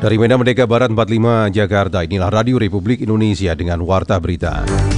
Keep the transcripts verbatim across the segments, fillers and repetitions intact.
Dari Medan Merdeka Barat empat puluh lima Jakarta, inilah Radio Republik Indonesia dengan Warta Berita.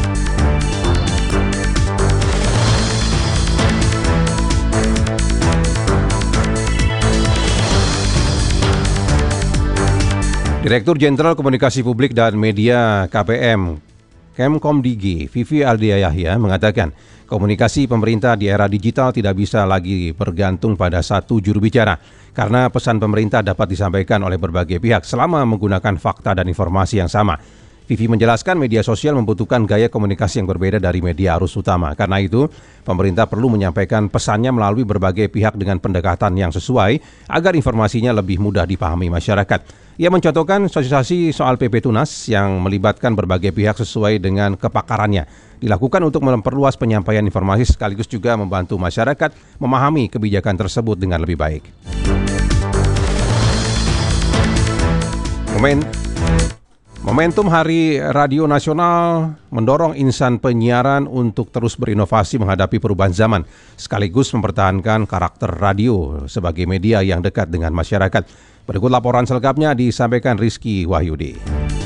Direktur Jenderal Komunikasi Publik dan Media K P M Kemkomdigi, Vivi Aldia Yahya, mengatakan komunikasi pemerintah di era digital tidak bisa lagi bergantung pada satu juru bicara, karena pesan pemerintah dapat disampaikan oleh berbagai pihak selama menggunakan fakta dan informasi yang sama. Vivi menjelaskan media sosial membutuhkan gaya komunikasi yang berbeda dari media arus utama. Karena itu, pemerintah perlu menyampaikan pesannya melalui berbagai pihak dengan pendekatan yang sesuai agar informasinya lebih mudah dipahami masyarakat. Ia mencontohkan sosialisasi soal P P Tunas yang melibatkan berbagai pihak sesuai dengan kepakarannya. Dilakukan untuk memperluas penyampaian informasi sekaligus juga membantu masyarakat memahami kebijakan tersebut dengan lebih baik. Momen Momentum Hari Radio Nasional mendorong insan penyiaran untuk terus berinovasi menghadapi perubahan zaman, sekaligus mempertahankan karakter radio sebagai media yang dekat dengan masyarakat. Berikut laporan selengkapnya disampaikan Rizky Wahyudi.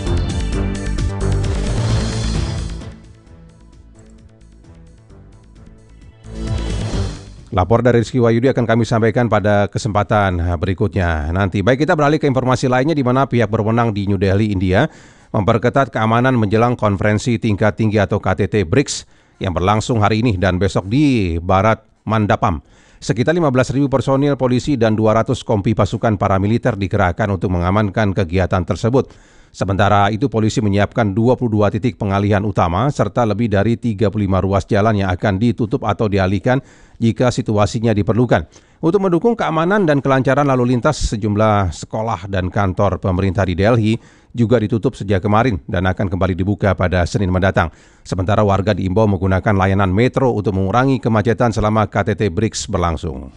Lapor dari Rizky Wahyudi akan kami sampaikan pada kesempatan berikutnya nanti. Baik, kita beralih ke informasi lainnya di mana pihak berwenang di New Delhi, India memperketat keamanan menjelang konferensi tingkat tinggi atau K T T B R I C S yang berlangsung hari ini dan besok di Barat Mandapam. Sekitar lima belas ribu personil polisi dan dua ratus kompi pasukan paramiliter dikerahkan untuk mengamankan kegiatan tersebut. Sementara itu polisi menyiapkan dua puluh dua titik pengalihan utama serta lebih dari tiga puluh lima ruas jalan yang akan ditutup atau dialihkan jika situasinya diperlukan. Untuk mendukung keamanan dan kelancaran lalu lintas, sejumlah sekolah dan kantor pemerintah di Delhi juga ditutup sejak kemarin dan akan kembali dibuka pada Senin mendatang. Sementara warga diimbau menggunakan layanan metro untuk mengurangi kemacetan selama K T T B R I C S berlangsung.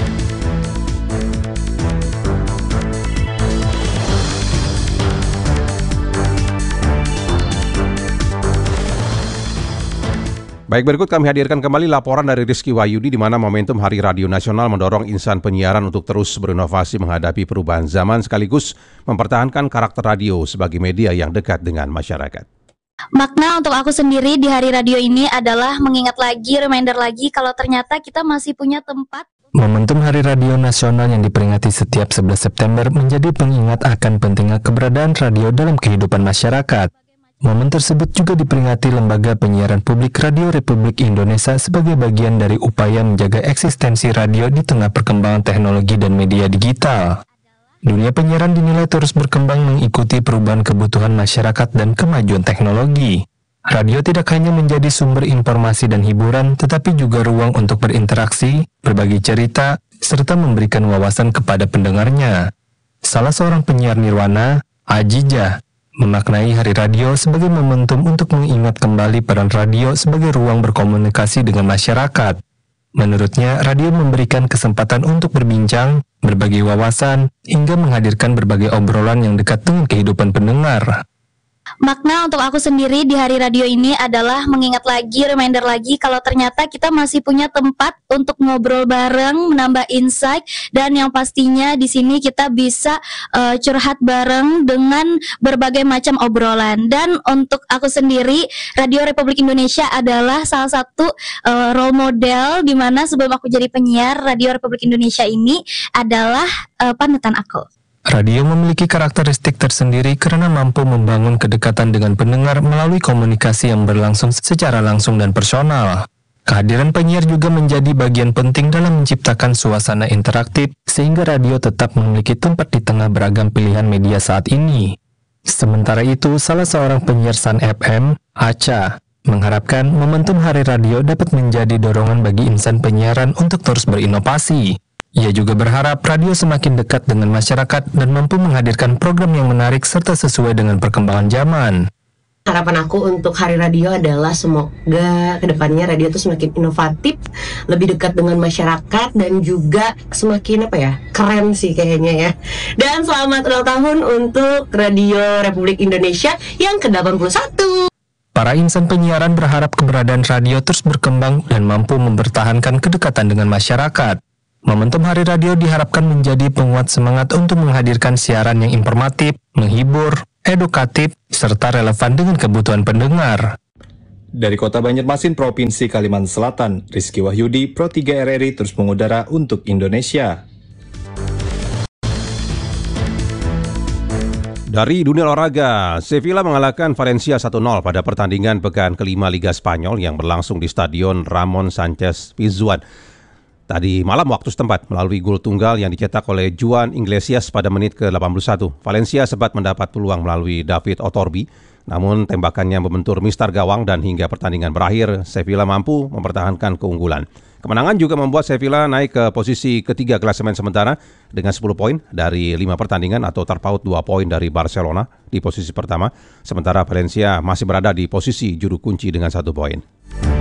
Baik, berikut kami hadirkan kembali laporan dari Rizky Wahyudi di mana momentum Hari Radio Nasional mendorong insan penyiaran untuk terus berinovasi menghadapi perubahan zaman sekaligus mempertahankan karakter radio sebagai media yang dekat dengan masyarakat. Makna untuk aku sendiri di Hari Radio ini adalah mengingat lagi, reminder lagi kalau ternyata kita masih punya tempat. Momentum Hari Radio Nasional yang diperingati setiap sebelas September menjadi pengingat akan pentingnya keberadaan radio dalam kehidupan masyarakat. Momen tersebut juga diperingati Lembaga Penyiaran Publik Radio Republik Indonesia sebagai bagian dari upaya menjaga eksistensi radio di tengah perkembangan teknologi dan media digital. Dunia penyiaran dinilai terus berkembang mengikuti perubahan kebutuhan masyarakat dan kemajuan teknologi. Radio tidak hanya menjadi sumber informasi dan hiburan, tetapi juga ruang untuk berinteraksi, berbagi cerita, serta memberikan wawasan kepada pendengarnya. Salah seorang penyiar nirwana, Ajijah, memaknai Hari Radio sebagai momentum untuk mengingat kembali peran radio sebagai ruang berkomunikasi dengan masyarakat. Menurutnya, radio memberikan kesempatan untuk berbincang, berbagi wawasan, hingga menghadirkan berbagai obrolan yang dekat dengan kehidupan pendengar. Makna untuk aku sendiri di Hari Radio ini adalah mengingat lagi, reminder lagi kalau ternyata kita masih punya tempat untuk ngobrol bareng, menambah insight, dan yang pastinya di sini kita bisa uh, curhat bareng dengan berbagai macam obrolan. Dan untuk aku sendiri, Radio Republik Indonesia adalah salah satu uh, role model di mana sebelum aku jadi penyiar, Radio Republik Indonesia ini adalah uh, panutan aku. Radio memiliki karakteristik tersendiri karena mampu membangun kedekatan dengan pendengar melalui komunikasi yang berlangsung secara langsung dan personal. Kehadiran penyiar juga menjadi bagian penting dalam menciptakan suasana interaktif, sehingga radio tetap memiliki tempat di tengah beragam pilihan media saat ini. Sementara itu, salah seorang penyiar Sun F M, Acha, mengharapkan momentum Hari Radio dapat menjadi dorongan bagi insan penyiaran untuk terus berinovasi. Ia juga berharap radio semakin dekat dengan masyarakat dan mampu menghadirkan program yang menarik serta sesuai dengan perkembangan zaman. Harapan aku untuk Hari Radio adalah semoga kedepannya radio itu semakin inovatif, lebih dekat dengan masyarakat, dan juga semakin apa ya, keren sih kayaknya ya. Dan selamat ulang tahun untuk Radio Republik Indonesia yang ke delapan puluh satu. Para insan penyiaran berharap keberadaan radio terus berkembang dan mampu mempertahankan kedekatan dengan masyarakat. Momentum Hari Radio diharapkan menjadi penguat semangat untuk menghadirkan siaran yang informatif, menghibur, edukatif, serta relevan dengan kebutuhan pendengar. Dari Kota Banjarmasin, Provinsi Kalimantan Selatan, Rizky Wahyudi, Pro tiga R R I terus mengudara untuk Indonesia. Dari dunia olahraga, Sevilla mengalahkan Valencia satu nol pada pertandingan pekan kelima Liga Spanyol yang berlangsung di Stadion Ramon Sánchez Pizjuan tadi malam waktu setempat melalui gol tunggal yang dicetak oleh Juan Iglesias pada menit ke delapan puluh satu. Valencia sempat mendapat peluang melalui David Otorbi, namun tembakannya membentur mistar gawang dan hingga pertandingan berakhir, Sevilla mampu mempertahankan keunggulan. Kemenangan juga membuat Sevilla naik ke posisi ketiga klasemen sementara dengan sepuluh poin dari lima pertandingan atau terpaut dua poin dari Barcelona di posisi pertama, sementara Valencia masih berada di posisi juru kunci dengan satu poin.